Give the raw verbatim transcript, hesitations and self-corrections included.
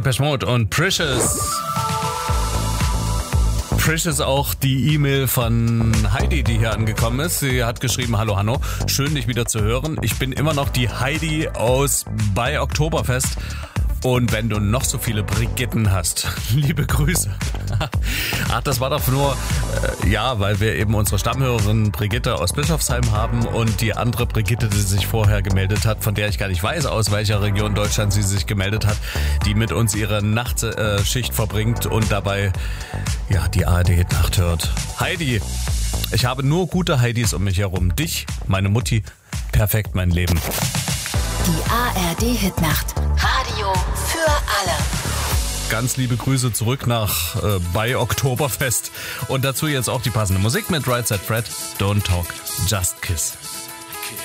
Depeche Mode und Precious. Precious auch die E-Mail von Heidi, die hier angekommen ist. Sie hat geschrieben, hallo Hanno, schön dich wieder zu hören. Ich bin immer noch die Heidi aus bei Oktoberfest. Und wenn du noch so viele Brigitten hast, liebe Grüße. Ach, das war doch nur, äh, ja, weil wir eben unsere Stammhörerin Brigitte aus Bischofsheim haben und die andere Brigitte, die sich vorher gemeldet hat, von der ich gar nicht weiß, aus welcher Region Deutschland sie sich gemeldet hat, die mit uns ihre Nachtschicht äh, verbringt und dabei, ja, die A R D-Nacht hört. Heidi, ich habe nur gute Heidis um mich herum. Dich, meine Mutti, perfekt mein Leben. Die A R D-Hitnacht. Radio für alle. Ganz liebe Grüße zurück nach äh, bei Oktoberfest. Und dazu jetzt auch die passende Musik mit Right Said Fred. Don't Talk, Just Kiss.